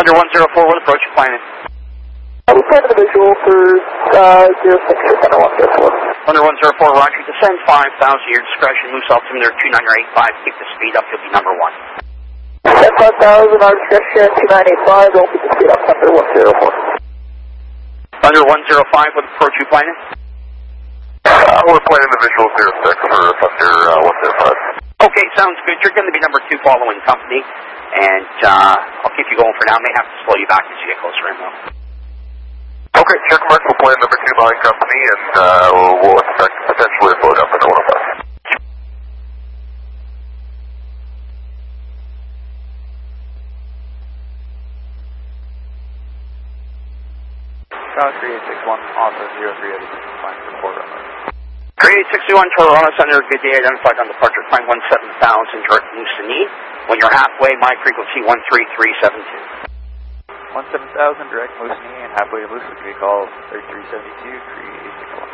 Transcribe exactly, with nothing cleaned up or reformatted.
Thunder one zero four, what approach you planning? I was planning the visual for uh, zero six or Thunder one zero four. Thunder one zero four, roger. Descend five thousand, your discretion. Loose altimeter two nine eight five. Keep the speed up, you'll be number one. Descend five thousand, our discretion two nine eight five. I'll keep the speed up, Thunder one zero four. Thunder one zero five, what approach you planning? Uh, we're planning the visual zero six for Thunder uh, one zero five. Okay, sounds good. You're going to be number two following company, and uh, I'll keep you going for now. May have to slow you back as you get closer in, though. Okay, check mark, we'll plan number two line company, and uh, we'll, we'll expect potentially a float up in the one oh five. Tower three eight six one, also zero three eight six one for four runway. three eight six one, Toronto Center, good day, identified on departure, climb one seven thousand, direct Moosonee. When you're halfway, my frequency one three three seven two. one seven thousand, direct Moosonee, and halfway to Moosonee, call thirty-three seventy-two, three eight six one.